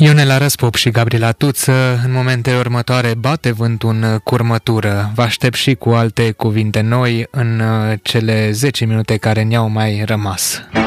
Ionela Răspop și Gabriela Tuță. În momentele următoare bate vântul în curmătură. Vă aștept și cu alte cuvinte noi în cele 10 minute care ne-au mai rămas.